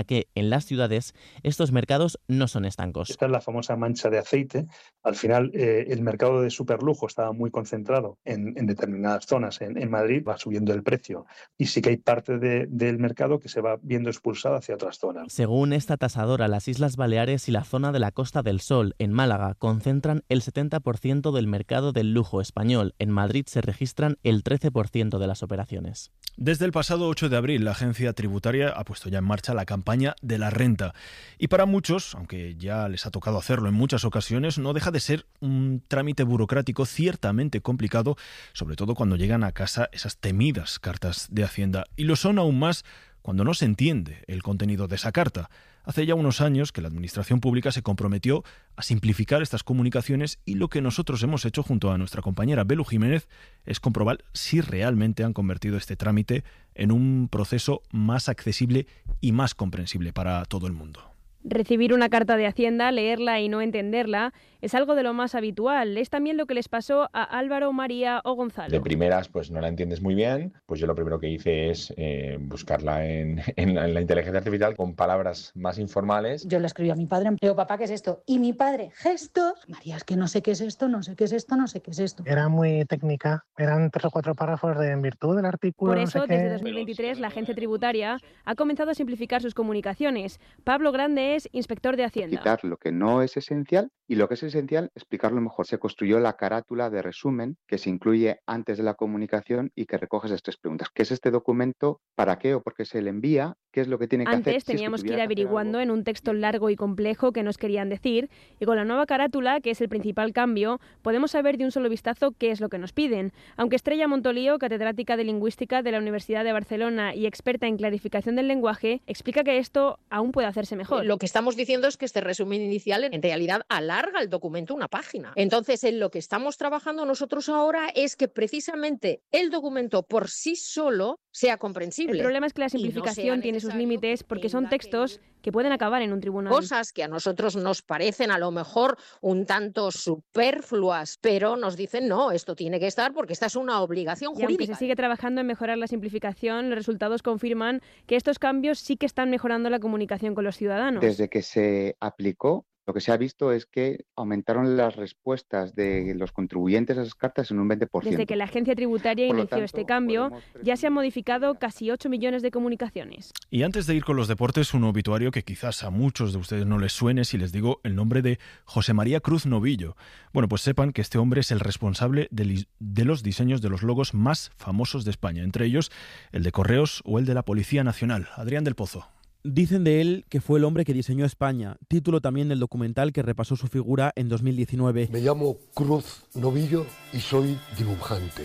que en las ciudades estos mercados no son estancos. Esta es la famosa mancha de aceite. Al final, el mercado de superlujo estaba muy concentrado en determinadas zonas. En Madrid va subiendo el precio y sí que hay parte del mercado que se va viendo expulsada hacia otras zonas. Según esta tasadora, las Islas Baleares y la zona de la Costa del Sol, en Málaga, concentran el 70% del mercado del lujo español. En Madrid se registran el 13% de las operaciones. Desde el pasado 8 de abril, la agencia tributaria ha puesto ya en marcha la campaña de la renta. Y para muchos, aunque ya les ha tocado hacerlo en muchas ocasiones, no deja de ser un trámite burocrático ciertamente complicado, sobre todo cuando llegan a casa esas temidas cartas de Hacienda. Y lo son aún más cuando no se entiende el contenido de esa carta. Hace ya unos años que la Administración Pública se comprometió a simplificar estas comunicaciones y lo que nosotros hemos hecho junto a nuestra compañera Belu Jiménez es comprobar si realmente han convertido este trámite en un proceso más accesible y más comprensible para todo el mundo. Recibir una carta de Hacienda, leerla y no entenderla es algo de lo más habitual. Es también lo que les pasó a Álvaro, María o Gonzalo. De primeras, pues no la entiendes muy bien. Pues yo lo primero que hice es buscarla en la inteligencia artificial con palabras más informales. Yo le escribí a mi padre, digo, papá, ¿qué es esto? Y mi padre, gestos. María, es que no sé qué es esto, no sé qué es esto, no sé qué es esto. Era muy técnica. Eran 3 o 4 párrafos de en virtud del artículo. Por eso, no sé desde qué. 2023, la agencia tributaria ha comenzado a simplificar sus comunicaciones. Pablo Grande es inspector de Hacienda. Quitar lo que no es esencial y lo que es esencial, explicarlo mejor. Se construyó la carátula de resumen que se incluye antes de la comunicación y que recoge esas 3 preguntas. ¿Qué es este documento? ¿Para qué o por qué se le envía? ¿Qué es lo que tiene que hacer? Antes teníamos que ir averiguando en un texto largo y complejo qué nos querían decir, y con la nueva carátula, que es el principal cambio, podemos saber de un solo vistazo qué es lo que nos piden. Aunque Estrella Montolío, catedrática de Lingüística de la Universidad de Barcelona y experta en clarificación del lenguaje, explica que esto aún puede hacerse mejor. Lo que estamos diciendo es que este resumen inicial en realidad alarga el documento una página. Entonces, en lo que estamos trabajando nosotros ahora es que precisamente el documento por sí solo sea comprensible. El problema es que la simplificación tiene sus límites porque son textos que pueden acabar en un tribunal. Cosas que a nosotros nos parecen a lo mejor un tanto superfluas, pero nos dicen no, esto tiene que estar porque esta es una obligación jurídica. Y aunque se sigue trabajando en mejorar la simplificación, los resultados confirman que estos cambios sí que están mejorando la comunicación con los ciudadanos. Desde que se aplicó, lo que se ha visto es que aumentaron las respuestas de los contribuyentes a esas cartas en un 20%. Desde que la agencia tributaria inició este cambio, ya se han modificado casi 8 millones de comunicaciones. Y antes de ir con los deportes, un obituario que quizás a muchos de ustedes no les suene si les digo el nombre de José María Cruz Novillo. Bueno, pues sepan que este hombre es el responsable de los diseños de los logos más famosos de España, entre ellos el de Correos o el de la Policía Nacional. Adrián del Pozo. Dicen de él que fue el hombre que diseñó España, título también del documental que repasó su figura en 2019. Me llamo Cruz Novillo y soy dibujante,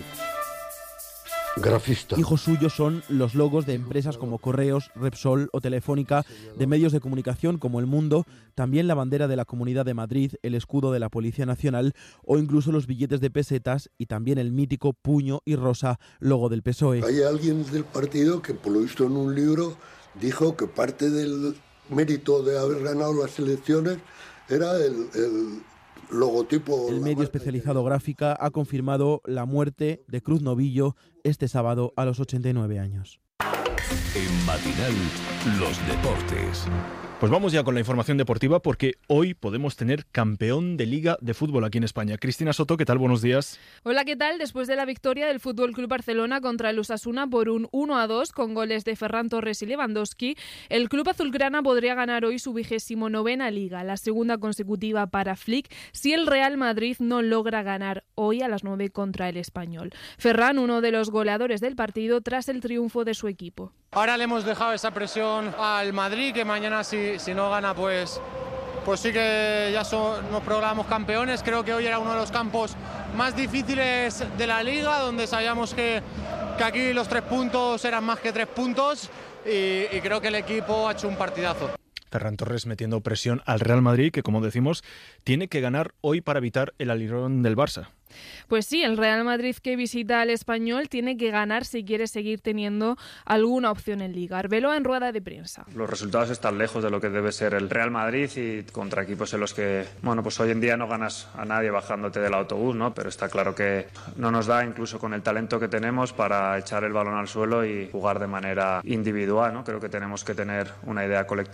grafista. Hijos suyos son los logos de empresas como Correos, Repsol o Telefónica, de medios de comunicación como El Mundo, también la bandera de la Comunidad de Madrid, el escudo de la Policía Nacional o incluso los billetes de pesetas y también el mítico puño y rosa, logo del PSOE. Hay alguien del partido que por lo visto en un libro dijo que parte del mérito de haber ganado las elecciones era el logotipo. El medio especializado Gráfica ha confirmado la muerte de Cruz Novillo este sábado a los 89 años. En Matinal, los deportes. Pues vamos ya con la información deportiva porque hoy podemos tener campeón de Liga de Fútbol aquí en España. Cristina Soto, ¿qué tal? Buenos días. Hola, ¿qué tal? Después de la victoria del FC Barcelona contra el Osasuna por un 1-2 con goles de Ferran Torres y Lewandowski, el club azulgrana podría ganar hoy su 29ª Liga, la segunda consecutiva para Flick, si el Real Madrid no logra ganar hoy a las 9 contra el Español. Ferran, uno de los goleadores del partido tras el triunfo de su equipo. Ahora le hemos dejado esa presión al Madrid, que mañana si no gana pues sí que ya nos proclamamos campeones. Creo que hoy era uno de los campos más difíciles de la Liga, donde sabíamos que aquí los 3 puntos eran más que 3 puntos y creo que el equipo ha hecho un partidazo. Ferran Torres metiendo presión al Real Madrid, que como decimos, tiene que ganar hoy para evitar el alirón del Barça. Pues sí, el Real Madrid, que visita al Español, tiene que ganar si quiere seguir teniendo alguna opción en Liga. Arbeloa en rueda de prensa. Los resultados están lejos de lo que debe ser el Real Madrid y contra equipos en los que, pues hoy en día no ganas a nadie bajándote del autobús, ¿no? Pero está claro que no nos da, incluso con el talento que tenemos, para echar el balón al suelo y jugar de manera individual, ¿no? Creo que tenemos que tener una idea colectiva